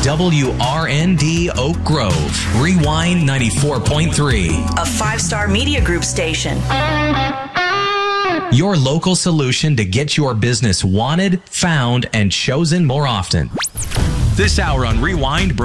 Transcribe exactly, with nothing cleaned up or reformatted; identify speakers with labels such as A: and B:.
A: W R N D Oak Grove, Rewind ninety-four point three.
B: A five-star media group station.
A: Your local solution to get your business wanted, found, and chosen more often. This hour on Rewind